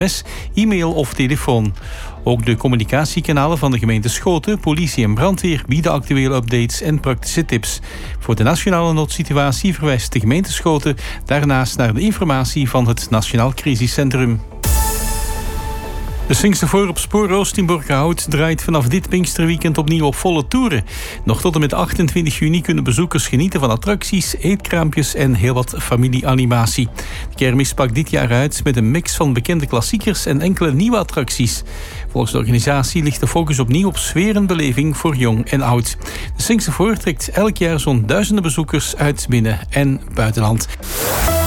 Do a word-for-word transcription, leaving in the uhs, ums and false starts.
sms, e-mail of telefoon. Ook de communicatiekanalen van de gemeente Schoten, politie en brandweer bieden actuele updates en praktische tips. Voor de nationale noodsituatie verwijst de gemeente Schoten daarnaast naar de informatie van het Nationaal Crisiscentrum. De Singstervoort op Spooroost in Borgerhout draait vanaf dit Pinksterweekend opnieuw op volle toeren. Nog tot en met achtentwintig juni kunnen bezoekers genieten van attracties, eetkraampjes en heel wat familieanimatie. De kermis pakt dit jaar uit met een mix van bekende klassiekers en enkele nieuwe attracties. Volgens de organisatie ligt de focus opnieuw op sfeer en beleving voor jong en oud. De Singstervoort trekt elk jaar zo'n duizenden bezoekers uit binnen- en buitenland.